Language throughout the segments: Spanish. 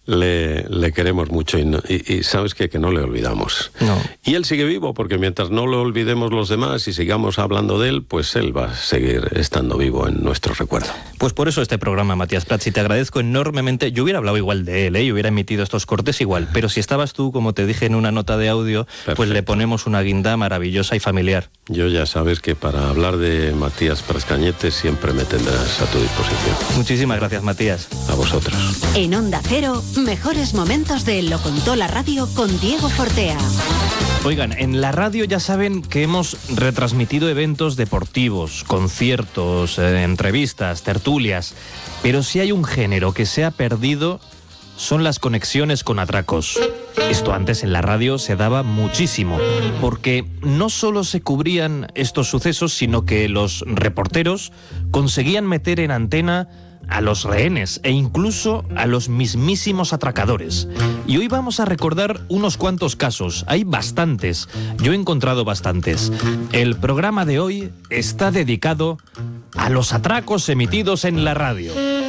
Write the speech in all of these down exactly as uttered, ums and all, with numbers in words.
Le, le queremos mucho y, no, y, y sabes qué? Que no le olvidamos. No. Y él sigue vivo, porque mientras no lo olvidemos los demás y sigamos hablando de él, pues él va a seguir estando vivo en nuestro recuerdo. Pues por eso este programa, Matías Prats, y te agradezco enormemente. Yo hubiera hablado igual de él, ¿eh? Yo hubiera emitido estos cortes igual, pero si estabas tú, como te dije en una nota de audio, perfecto, pues le ponemos una guinda maravillosa y familiar. Yo ya sabes que para hablar de Matías Prats Cañete siempre me tendrás a tu disposición. Muchísimas gracias, Matías. A vosotros. En Onda Cero, mejores momentos de Lo Contó la Radio con Diego Fortea. Oigan, en la radio ya saben que hemos retransmitido eventos deportivos, conciertos, eh, entrevistas, tertulias, pero si hay un género que se ha perdido son las conexiones con atracos. Esto antes en la radio se daba muchísimo, porque no solo se cubrían estos sucesos, sino que los reporteros conseguían meter en antena a los rehenes e incluso a los mismísimos atracadores. Y hoy vamos a recordar unos cuantos casos. Hay bastantes. Yo he encontrado bastantes. El programa de hoy está dedicado a los atracos emitidos en la radio.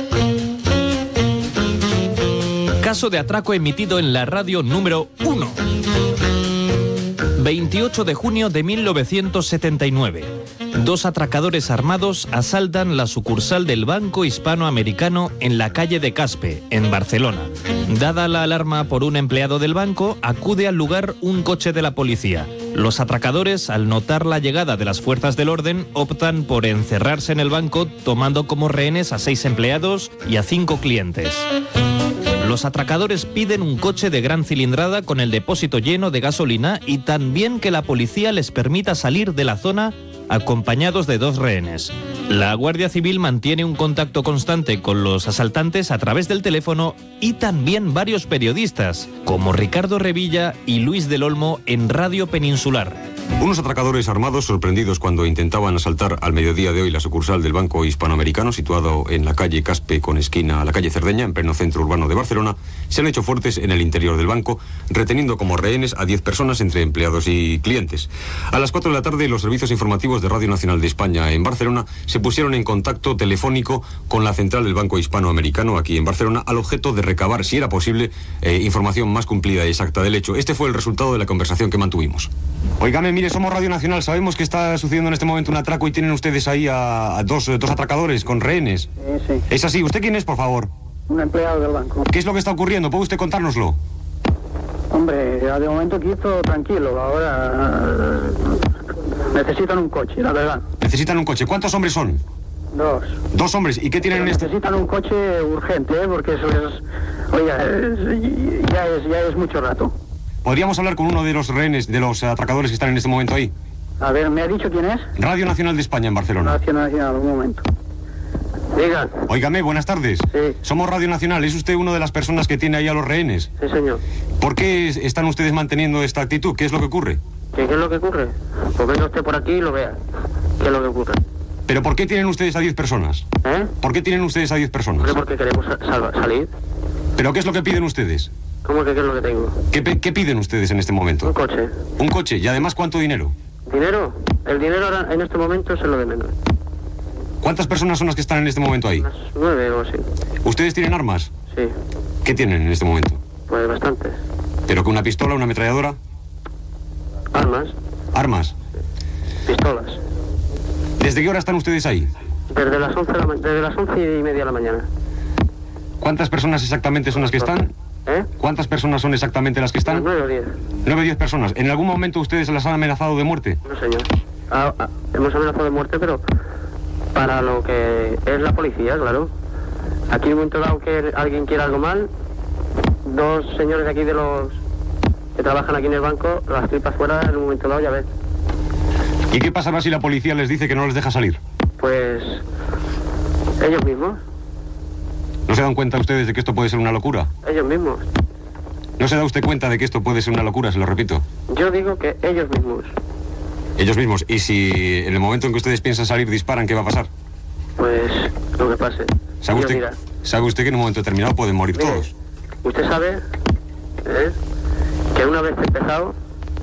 Caso de atraco emitido en la radio número uno. veintiocho de junio de mil novecientos setenta y nueve. Dos atracadores armados asaltan la sucursal del Banco Hispanoamericano en la calle de Caspe, en Barcelona. Dada la alarma por un empleado del banco, acude al lugar un coche de la policía. Los atracadores, al notar la llegada de las fuerzas del orden, optan por encerrarse en el banco, tomando como rehenes a seis empleados y a cinco clientes. Los atracadores piden un coche de gran cilindrada con el depósito lleno de gasolina y también que la policía les permita salir de la zona acompañados de dos rehenes. La Guardia Civil mantiene un contacto constante con los asaltantes a través del teléfono y también varios periodistas, como Ricardo Revilla y Luis del Olmo en Radio Peninsular. Unos atracadores armados sorprendidos cuando intentaban asaltar al mediodía de hoy la sucursal del Banco Hispanoamericano, situado en la calle Caspe con esquina a la calle Cerdeña, en pleno centro urbano de Barcelona, se han hecho fuertes en el interior del banco, reteniendo como rehenes a diez personas entre empleados y clientes. A las cuatro de la tarde, los servicios informativos de Radio Nacional de España en Barcelona se pusieron en contacto telefónico con la central del Banco Hispanoamericano aquí en Barcelona, al objeto de recabar, si era posible, eh, información más cumplida y exacta del hecho. Este fue el resultado de la conversación que mantuvimos. Óigame, mire, somos Radio Nacional, sabemos que está sucediendo en este momento un atraco y tienen ustedes ahí a, a dos, dos atracadores con rehenes. Sí, sí. ¿Es así? ¿Usted quién es, por favor? Un empleado del banco. ¿Qué es lo que está ocurriendo? ¿Puede usted contárnoslo? Hombre, de momento aquí esto tranquilo, ahora necesitan un coche, la verdad. Necesitan un coche. ¿Cuántos hombres son? Dos. Dos hombres. ¿Y qué tienen Pero en este...? necesitan un coche urgente, ¿eh? Porque eso es... Oiga, es- ya es, ya es mucho rato. ¿Podríamos hablar con uno de los rehenes, de los atracadores que están en este momento ahí? A ver, ¿me ha dicho quién es? Radio Nacional de España en Barcelona. Nacional, Nacional, un momento. Diga. Óigame, buenas tardes. Sí. Somos Radio Nacional. ¿Es usted una de las personas que tiene ahí a los rehenes? Sí, señor. ¿Por qué es- están ustedes manteniendo esta actitud? ¿Qué es lo que ocurre? ¿Qué, qué es lo que ocurre? Pues venga usted por aquí y lo vea. ¿Qué es lo que ocurre? ¿Pero por qué tienen ustedes a diez personas? ¿Eh? ¿Por qué tienen ustedes a diez personas? Hombre, porque queremos sa- salva- salir. ¿Pero qué es lo que piden ustedes? ¿Cómo que qué es lo que tengo? ¿Qué, pe- qué piden ustedes en este momento? Un coche. Un coche. ¿Y además cuánto dinero? ¿Dinero? El dinero ahora, en este momento es lo de menos. ¿Cuántas personas son las que están en este momento ahí? Unas nueve o así. ¿Ustedes tienen armas? Sí, ¿Qué tienen en este momento? pues bastantes. ¿Pero que una pistola, una ametralladora? Armas, ¿Armas? pistolas. ¿Desde qué hora están ustedes ahí? Desde las once, de la ma- desde las once y media de la mañana. ¿Cuántas personas exactamente son las que están? ¿Eh? ¿Cuántas personas son exactamente las que Unas están? nueve o diez. Nueve o diez personas. ¿En algún momento ustedes las han amenazado de muerte? No, señor. Ah, ah, hemos amenazado de muerte, pero para lo que es la policía, claro. Aquí en un momento dado que alguien quiere algo mal, dos señores de aquí de los que trabajan aquí en el banco, las tripas fuera en un momento dado, ya ves. ¿Y qué pasará si la policía les dice que no les deja salir? Pues ellos mismos, ¿No se dan cuenta ustedes de que esto puede ser una locura? ellos mismos. ¿No se da usted cuenta de que esto puede ser una locura? Se lo repito. Yo digo que ellos mismos. Ellos mismos. ¿Y si en el momento en que ustedes piensan salir disparan, qué va a pasar? Pues lo que pase. ¿Sabe Dios usted, dirá. ¿Sabe usted que en un momento determinado pueden morir Mire, todos? usted sabe ¿eh? que una vez empezado,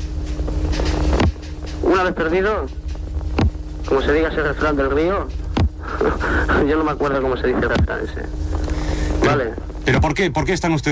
una vez perdido, como se diga ese refrán del río, yo no me acuerdo cómo se dice el refrán ese. Vale. ¿Pero por qué? ¿Por qué están ustedes